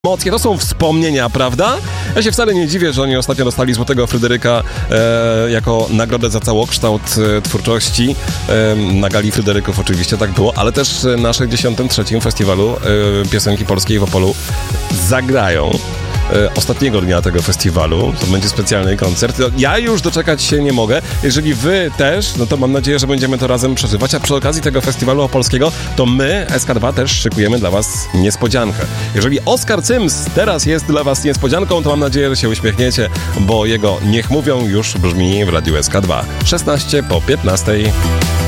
Emocje to są wspomnienia, prawda? Ja się wcale nie dziwię, że oni ostatnio dostali Złotego Fryderyka jako nagrodę za całokształt twórczości. Na gali Fryderyków oczywiście tak było, ale też na 63. Festiwalu Piosenki Polskiej w Opolu zagrają ostatniego dnia tego festiwalu. To będzie specjalny koncert. Ja już doczekać się nie mogę. Jeżeli wy też, no to mam nadzieję, że będziemy to razem przeżywać. A przy okazji tego festiwalu opolskiego, to my, SK2, też szykujemy dla was niespodziankę. Jeżeli Oskar Cyms teraz jest dla was niespodzianką, to mam nadzieję, że się uśmiechniecie, bo jego Niech Mówią już brzmi w Radiu SK2. 16 po 15.